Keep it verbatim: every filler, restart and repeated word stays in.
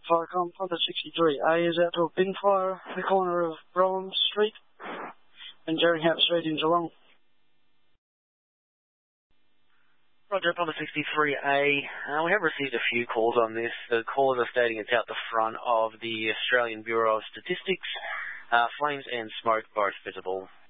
Firecom, Panther sixty-three A is out to a bin fire at the corner of Brougham Street and Jerringhout Street in Geelong. Roger, Panther sixty-three A. Uh, we have received a few calls on this. The callers are stating it's out the front of the Australian Bureau of Statistics. Uh, flames and smoke both visible.